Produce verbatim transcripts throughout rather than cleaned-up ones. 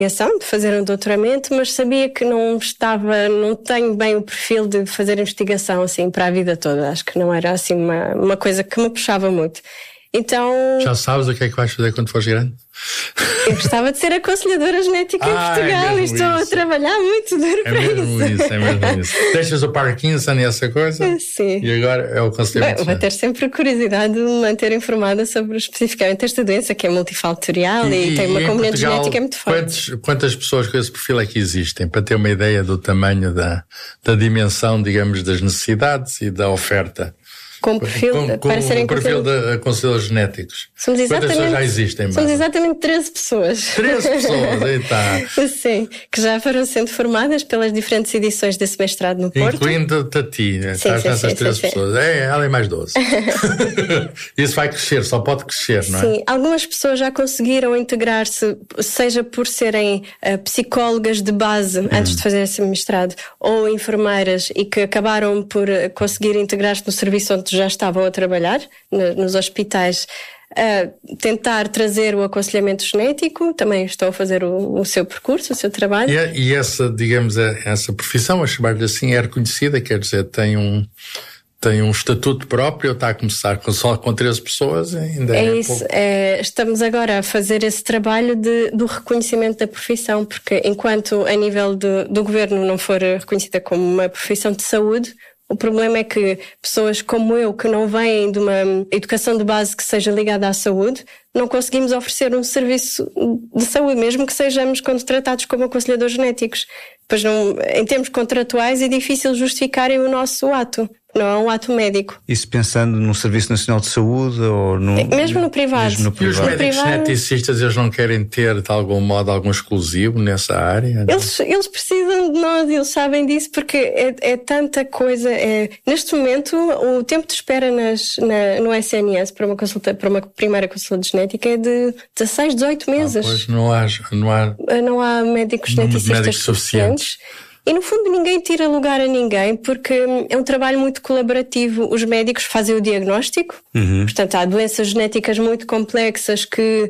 de fazer um doutoramento, mas sabia que não estava, não tenho bem o perfil de fazer investigação assim para a vida toda. Acho que não era assim uma, uma coisa que me puxava muito. Então... Já sabes o que é que vais fazer quando fores grande? Eu gostava de ser aconselhadora genética ah, em Portugal é e estou isso. a trabalhar muito duro é para mesmo isso. isso. É mesmo isso. Deixas o Parkinson e essa coisa? Sim. E agora é o aconselhamento. Vou ter sempre curiosidade de me manter informada sobre especificamente esta doença que é multifatorial e, e tem uma componente genética muito forte. Quantos, quantas pessoas com esse perfil é que existem? Para ter uma ideia do tamanho da, da dimensão, digamos, das necessidades e da oferta. Com perfil, com, com para serem um perfil de aconselhadores genéticos. Somos exatamente, quantas pessoas já existem? Somos exatamente treze pessoas. treze pessoas, aí está. Sim, que já foram sendo formadas pelas diferentes edições desse mestrado no Porto. Incluindo-te a ti, né? Sim, Estás sim, nessas sim, treze sim, pessoas. Sim. É, ela é mais doze. Isso vai crescer, só pode crescer, não é? Sim, algumas pessoas já conseguiram integrar-se, seja por serem uh, psicólogas de base hum. antes de fazer esse mestrado, ou enfermeiras e que acabaram por uh, conseguir integrar-se no serviço onde já estavam a trabalhar. trabalhar nos hospitais, uh, tentar trazer o aconselhamento genético, também estou a fazer o, o seu percurso, o seu trabalho. E, e essa, digamos, essa profissão, a chamar-lhe assim, é reconhecida, quer dizer, tem um, tem um estatuto próprio, está a começar com, só com treze pessoas, ainda é, é isso, pouco. É, estamos agora a fazer esse trabalho de, do reconhecimento da profissão, porque enquanto a nível de, do governo não for reconhecida como uma profissão de saúde, o problema é que pessoas como eu, que não vêm de uma educação de base que seja ligada à saúde, não conseguimos oferecer um serviço de saúde, mesmo que sejamos contratados como aconselhadores genéticos. Pois não, em termos contratuais é difícil justificarem o nosso ato. Não é um ato médico. Isso pensando no Serviço Nacional de Saúde ou no... Mesmo no privado. Mesmo no privado. E os médicos privado... geneticistas, eles não querem ter, de algum modo, algum exclusivo nessa área? Eles, eles precisam de nós, eles sabem disso, porque é, é tanta coisa. É... Neste momento, o tempo de espera nas, na, no S N S para uma, consulta, para uma primeira consulta de genética é de dezasseis, dezoito meses. Ah, pois não há... Não há, não há médicos geneticistas médicos suficientes. E, no fundo, ninguém tira lugar a ninguém, porque é um trabalho muito colaborativo. Os médicos fazem o diagnóstico, uhum. portanto, há doenças genéticas muito complexas que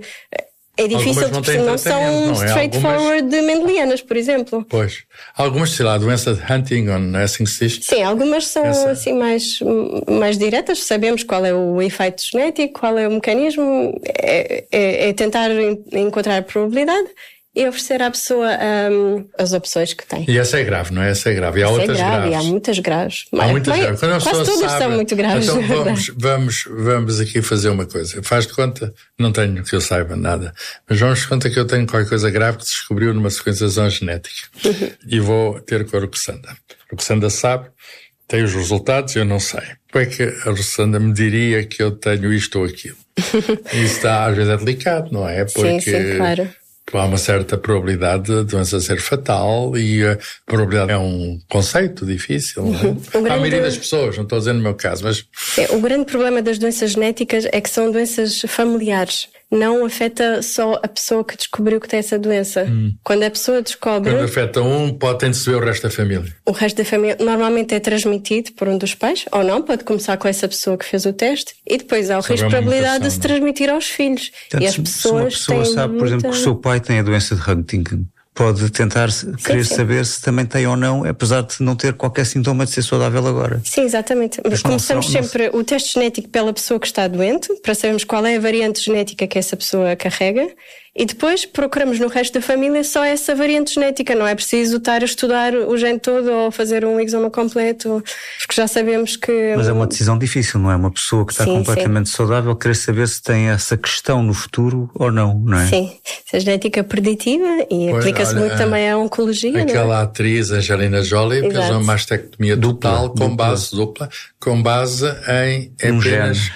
é difícil de perceber, não são não é? straightforward algumas... de mendelianas, por exemplo. Pois. Algumas, sei lá, a doença de Huntington, é assim que se diz? Sim, algumas são Essa... assim mais, mais diretas, sabemos qual é o efeito genético, qual é o mecanismo, é, é, é tentar encontrar a probabilidade e oferecer à pessoa um, as opções que tem. E essa é grave, não é? Essa é grave. E há essa outras é grave, graves. E há muitas graves. Há Mas, muitas graves. Quando a quase todas sabe, são muito graves. Então vamos, vamos, vamos aqui fazer uma coisa. Faz de conta, não tenho que eu saiba nada, mas vamos de conta que eu tenho qualquer coisa grave que se descobriu numa sequenciação genética. Uhum. E vou ter com a Ruxanda. A Ruxanda sabe, tem os resultados, eu não sei. Como é que a Ruxanda me diria que eu tenho isto ou aquilo? Isso está, às vezes é delicado, não é? Porque... Sim, sim, claro. Há uma certa probabilidade de a doença ser fatal e a probabilidade é um conceito difícil. Uhum. Não é? Grande... À maioria das pessoas, não estou a dizer no meu caso, mas... Sim, o grande problema das doenças genéticas é que são doenças familiares. Não afeta só a pessoa que descobriu que tem essa doença. Hum. Quando a pessoa descobre... Quando afeta um, pode ter de saber o resto da família. O resto da família normalmente é transmitido por um dos pais, ou não, pode começar com essa pessoa que fez o teste, e depois há o risco de probabilidade de se transmitir aos filhos. Portanto, e as pessoas se uma pessoa sabe, por exemplo, que o seu pai tem a doença de Huntington, pode tentar sim, querer sim. saber se também tem ou não, apesar de não ter qualquer sintoma de ser saudável agora. Sim, exatamente. Mas começamos são, sempre não... o teste genético pela pessoa que está doente, para sabermos qual é a variante genética que essa pessoa carrega, e depois procuramos no resto da família só essa variante genética. Não é preciso estar a estudar o gene todo ou fazer um exoma completo, porque já sabemos que... Mas é uma decisão difícil, não é? Uma pessoa que está sim, completamente sim. saudável querer saber se tem essa questão no futuro ou não, não é? Sim, se a genética preditiva e pois, aplica-se olha, muito também à oncologia. Aquela não é? atriz Angelina Jolie fez uma mastectomia dupla, total com dupla. base dupla, com base em um apenas... gene.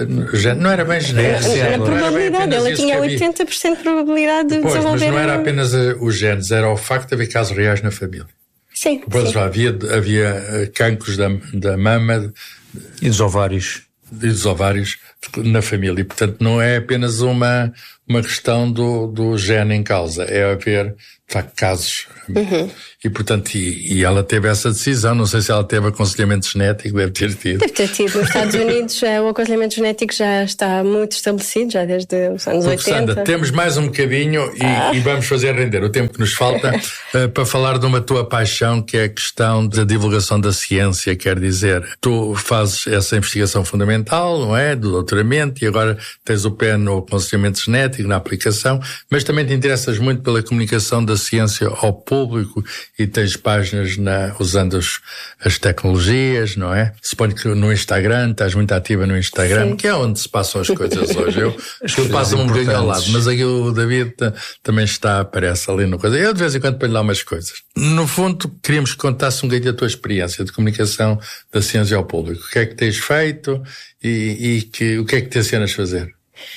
Não era bem genético. Na probabilidade, ela tinha oitenta por cento de probabilidade de pois, desenvolver... Mas não era apenas os genes, era o facto de haver casos reais na família. Sim, Depois, sim. Havia, havia cancros da, da mama... E dos ovários. E dos ovários na família. E, portanto, não é apenas uma, uma questão do, do gene em causa. É haver, de facto, casos. Uhum. E, portanto, e, e ela teve essa decisão. Não sei se ela teve aconselhamento genético, deve ter tido. Deve ter tido. Nos Estados Unidos, o aconselhamento genético já está muito estabelecido, já desde os anos oitenta. Sandra, temos mais um bocadinho e, ah. e vamos fazer render o tempo que nos falta uh, para falar de uma tua paixão, que é a questão da divulgação da ciência. Quer dizer, tu fazes essa investigação fundamental, não é? Do doutoramento, e agora tens o pé no aconselhamento genético, na aplicação, mas também te interessas muito pela comunicação da ciência ao público e tens páginas na, usando os, as tecnologias, não é? Suponho que no Instagram, estás muito ativa no Instagram, sim, que é onde se passam as coisas hoje. Eu, eu passo um bocadinho ao lado, mas aqui o David também está, aparece ali no coisa. Eu de vez em quando ponho lá umas coisas. No fundo, queríamos que contasse um bocadinho a tua experiência de comunicação da ciência ao público. O que é que tens feito e, e que, o que é que te ensinas a fazer?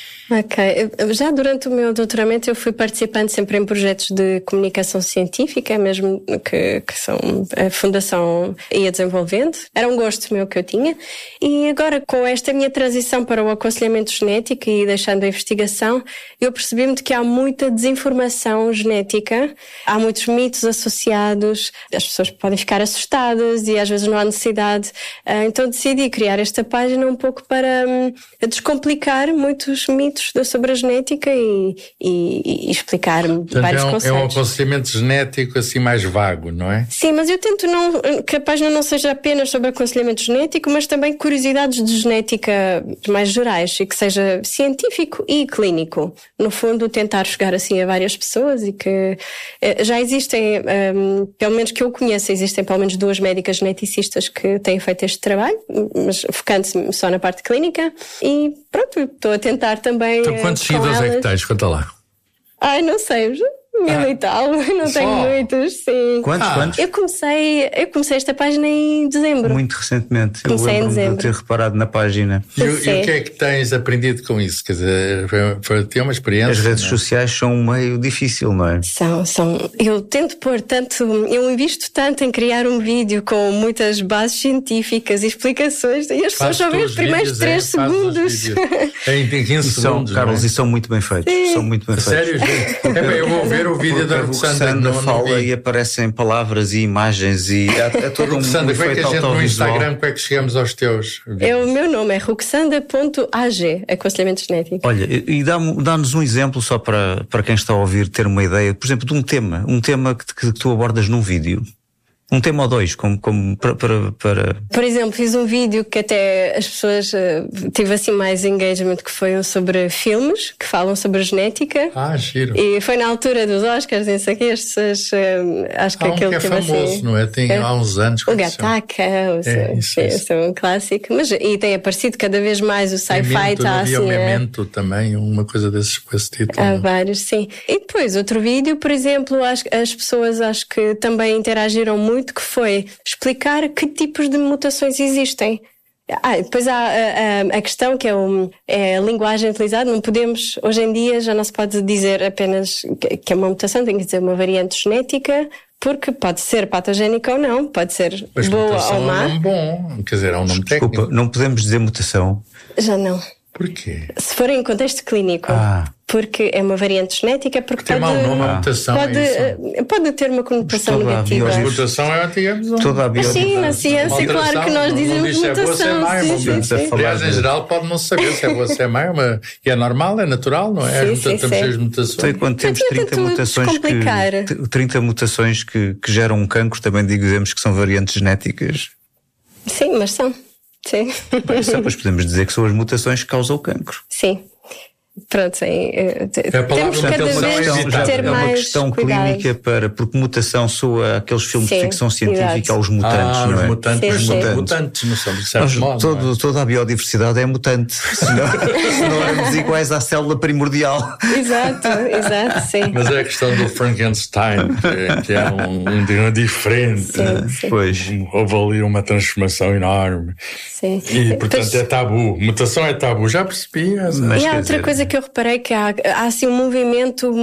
Ok. Já durante o meu doutoramento eu fui participando sempre em projetos de comunicação científica, mesmo que, que são a Fundação ia desenvolvendo. Era um gosto meu que eu tinha. E agora, com esta minha transição para o aconselhamento genético e deixando a investigação, eu percebi-me de que há muita desinformação genética, há muitos mitos associados, as pessoas podem ficar assustadas e às vezes não há necessidade. Então decidi criar esta página um pouco para um, descomplicar muitos mitos sobre a genética e, e, e explicar Portanto, vários é um, conceitos. É um aconselhamento genético assim mais vago, não é? Sim, mas eu tento não, que a página não seja apenas sobre aconselhamento genético, mas também curiosidades de genética mais gerais e que seja científico e clínico. No fundo, tentar chegar assim a várias pessoas e que já existem, um, pelo menos que eu conheça, existem pelo menos duas médicas geneticistas que têm feito este trabalho, mas focando-se só na parte clínica e pronto, estou a tentar também. Então, quantos seguidores é que tens? Conta lá. Ai, não sei, mil ah, e tal, não só. Tenho muitos, sim. Quantos, ah. quantos? Eu comecei, eu comecei esta página em dezembro. Muito recentemente. Comecei eu em dezembro. De ter reparado na página. E, e o que é que tens aprendido com isso? Quer dizer, foi, foi ter uma experiência. As redes sociais são um meio difícil, não é? São, são. Eu tento pôr tanto, eu invisto tanto em criar um vídeo com muitas bases científicas e explicações e as pessoas só veem os primeiros três segundos. Em quinze são, segundos. Carlos, é? e são muito bem feitos. Sim. São muito bem Sério, feitos. Sério, é, eu vou ver o vídeo da Roxana fala e aparecem palavras e imagens e é, é todo um Roxana, como é que a gente no Instagram, como é que chegamos aos teus vídeos? É, o meu nome é roxanda ponto a g, aconselhamento genético. Olha, e dá-nos dá um exemplo só para, para quem está a ouvir ter uma ideia, por exemplo, de um tema, um tema que, que tu abordas num vídeo. Um tema ou dois, como, como para, para, para... Por exemplo, fiz um vídeo que até as pessoas uh, tive assim mais engagement, que foi um sobre filmes que falam sobre a genética. Ah, giro. E foi na altura dos Oscars, não sei o que, estes, uh, acho que há um aquele que é famoso, assim, não é? Tem é, há uns anos. O Gataca, é, isso, é, isso. é um clássico. Mas, e tem aparecido cada vez mais o sci-fi. Tá assim, o Memento também, uma coisa desses, com esse título. Há vários, sim. E depois, outro vídeo, por exemplo, as, as pessoas acho que também interagiram muito, que foi explicar que tipos de mutações existem. Ah, depois há a, a, a questão que é, um, é a linguagem utilizada. Não podemos, hoje em dia, já não se pode dizer apenas que, que é uma mutação, tem que dizer uma variante genética, porque pode ser patogénica ou não, pode ser Mas boa ou má. É um nome bom, quer dizer, é um nome Desculpa, técnico. não podemos dizer mutação. Já não. Porquê? Se for em contexto clínico. Ah. Porque é uma variante genética, porque tem pode, mau nome, a mutação pode, é pode ter uma conotação negativa. A mutação é, digamos, um... toda a biodiversidade. Sim, na ciência, claro que nós dizemos não diz se é boa, se é má, mutação. Sim, sim, sim. Aliás, em geral, pode não saber se é boa, se é má, mas e é normal, é natural, não é? Sim, sim, temos sim. mutações. Então, quando temos trinta mutações, que, trinta mutações que, que geram um cancro, também dizemos que são variantes genéticas. Sim, mas são. Sim. Bem, só depois podemos dizer que são as mutações que causam o cancro. Sim. Pronto, sim. É temos cada vez já, ter é uma mais questão cuidado. Clínica para, porque mutação soa aqueles filmes sim, de ficção científica exato. aos mutantes, ah, não é? Os mutantes, sim, os sim. mutantes. mutantes não são de certo Nós, modo, todo, não é? Toda a biodiversidade é mutante, senão, senão éramos iguais à célula primordial. Exato, exato, sim. Mas é a questão do Frankenstein, que, que é um, um, um diferente. Sim, sim. Pois. Houve ali uma transformação enorme. Sim. E, portanto, pois, é tabu. Mutação é tabu. Já percebi. Mas, e há outra dizer... coisa que eu reparei, que há, há assim um movimento muito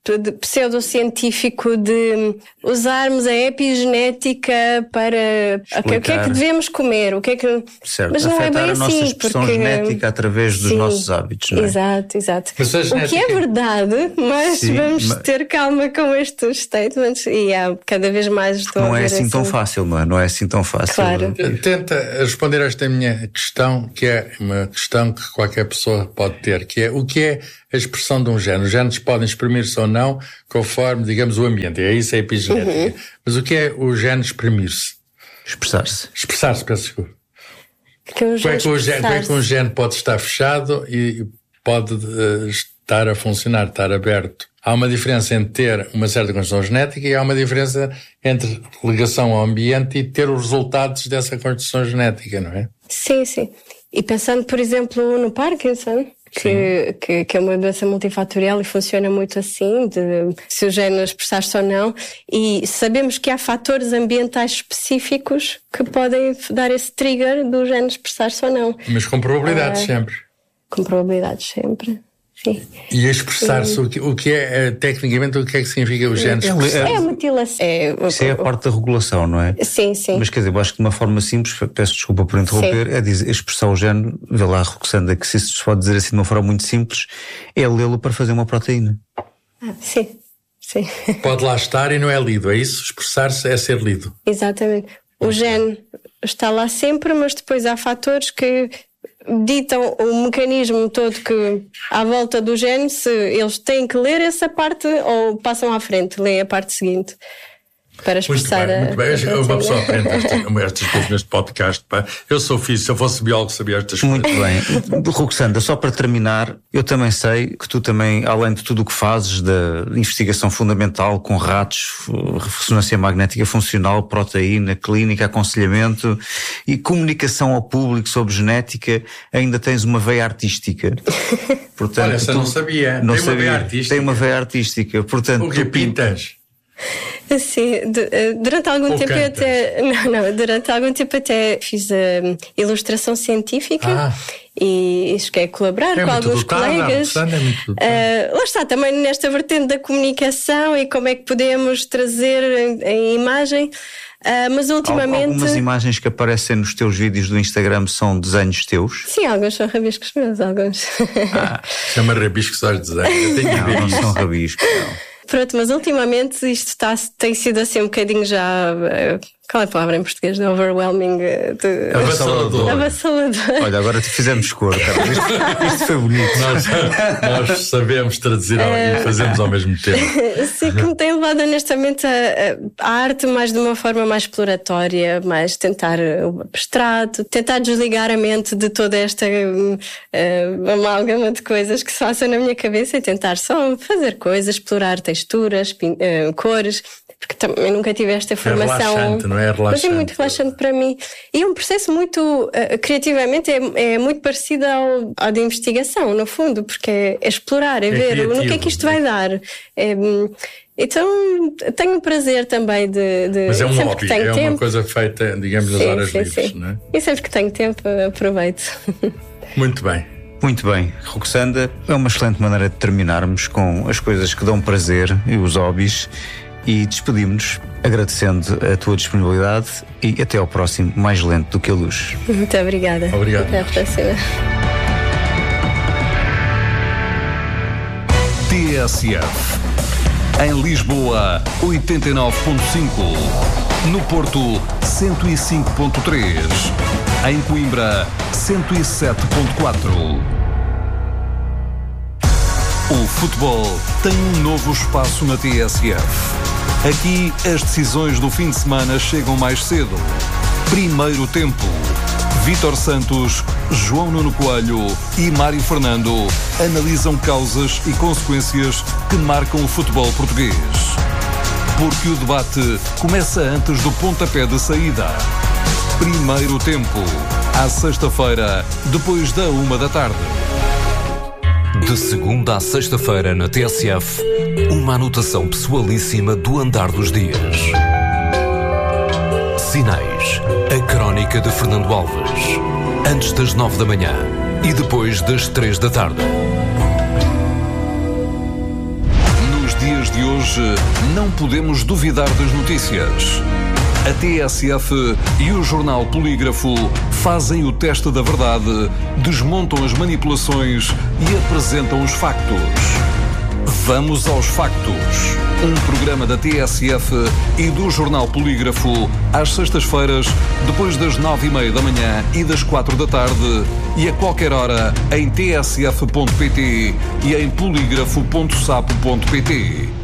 pseudocientífico de usarmos a epigenética para o que é que devemos comer, o que é que... Certo, mas não é bem a nossa assim, expressão porque... genética através dos Sim, nossos hábitos, não é? Exato, exato. Mas a o genética... que é verdade, mas Sim, vamos mas... ter calma com estes statements e há cada vez mais... Estou não a é ver assim tão fácil, não é? Não é assim tão fácil. Claro. Tenta responder a esta minha questão, que é uma questão que qualquer pessoa pode ter, que é o que é a expressão de um gene? Os genes podem exprimir-se ou não conforme, digamos, o ambiente. É isso a epigenética. Uhum. Mas o que é o gene exprimir-se? Expressar-se. Expressar-se, peço desculpa. Que o como, é que o gene, como é que um gene pode estar fechado e pode uh, estar a funcionar, estar aberto? Há uma diferença entre ter uma certa construção genética e há uma diferença entre ligação ao ambiente e ter os resultados dessa construção genética, não é? Sim, sim. E pensando, por exemplo, no Parkinson, que, que, que é uma doença multifatorial e funciona muito assim, de se o gene expressar-se ou não, e sabemos que há fatores ambientais específicos que podem dar esse trigger do gene expressar-se ou não. Mas com probabilidades ah, sempre. Com probabilidades sempre. Sim. E expressar-se, o que, o que é, tecnicamente, o que é que significa o gene expressar-se? É a mutilação. É, Isso é a parte da regulação, não é? Sim, sim. Mas quer dizer, eu acho que de uma forma simples, peço desculpa por interromper, sim. é dizer, expressar o gene, vê lá, Roxanda, que se isso se pode dizer assim de uma forma muito simples, é lê-lo para fazer uma proteína. Ah, sim, sim. Pode lá estar e não é lido, é isso? Expressar-se é ser lido. Exatamente. O gene está lá sempre, mas depois há fatores que ditam o mecanismo todo que à volta do gene, se eles têm que ler essa parte ou passam à frente, leem a parte seguinte para expressar. Muito bem, muito bem. A, a uma pessoa aprende estas coisas neste podcast. Pá. Eu sou físico, se eu fosse biólogo sabia estas coisas. Muito bem. Roxanda, só para terminar, eu também sei que tu também, além de tudo o que fazes da investigação fundamental com ratos, ressonância magnética funcional, proteína, clínica, aconselhamento e comunicação ao público sobre genética, ainda tens uma veia artística. Portanto, olha, essa tu, não sabia. Não tem sabia. uma veia artística. Tem uma veia artística. Portanto, o que pintas? Sim, durante algum Ou tempo cantas? eu até não, não, durante algum tempo até fiz uh, ilustração científica ah. e cheguei a colaborar é com alguns dotada, colegas. É muito uh, lá está, também nesta vertente da comunicação e como é que podemos trazer em, em imagem. Uh, mas ultimamente... Algumas imagens que aparecem nos teus vídeos do Instagram são desenhos teus? Sim, alguns são rabiscos meus, alguns. Ah, chama rabiscos aos desenhos. Eu tenho não, que ver não isso. são rabiscos, não. Pronto, mas ultimamente isto está, tem sido assim um bocadinho já... Qual é a palavra em português? De overwhelming? De... Avassalador. Avassalador. Olha, agora te fizemos cor, cara. Isto, isto foi bonito. Nós, nós sabemos traduzir ao, e fazemos ao mesmo tempo. Sim, que me tem levado honestamente a, a, a arte mais de uma forma mais exploratória, mais tentar o abstrato, tentar desligar a mente de toda esta uh, amálgama de coisas que se passam na minha cabeça e tentar só fazer coisas, explorar texturas, pin, uh, cores. Porque também nunca tive esta formação. É relaxante, não é? Relaxante. Mas é muito relaxante para mim. E é um processo muito, uh, criativamente, é, é muito parecido ao, ao de investigação, no fundo, porque é, é explorar, é, é ver criativo. No que é que isto vai dar. É, então, tenho prazer também de... de Mas é um sempre hobby, que tenho é tempo, uma coisa feita, digamos, nas sim, horas sim, livres, sim. não é? E sempre que tenho tempo, aproveito. Muito bem. Muito bem, Roxanda, é uma excelente maneira de terminarmos com as coisas que dão prazer e os hobbies. E despedimos-nos agradecendo a tua disponibilidade e até ao próximo Mais Lento do que a Luz. Muito obrigada. Obrigado. Até à próxima. T S F em Lisboa oitenta e nove ponto cinco, no Porto cento e cinco ponto três, em Coimbra cento e sete ponto quatro. O futebol tem um novo espaço na T S F. Aqui as decisões do fim de semana chegam mais cedo. Primeiro tempo. Vítor Santos, João Nuno Coelho e Mário Fernando analisam causas e consequências que marcam o futebol português. Porque o debate começa antes do pontapé de saída. Primeiro tempo. À sexta-feira, depois da uma da tarde. De segunda à sexta-feira na T S F, uma anotação pessoalíssima do andar dos dias. Sinais, a crónica de Fernando Alves, antes das nove da manhã e depois das três da tarde. Nos dias de hoje, não podemos duvidar das notícias. A T S F e o jornal Polígrafo fazem o teste da verdade, desmontam as manipulações e apresentam os factos. Vamos aos factos. Um programa da T S F e do jornal Polígrafo às sextas-feiras, depois das nove e meia da manhã e das quatro da tarde, e a qualquer hora em t s f ponto p t e em polígrafo ponto sapo ponto p t.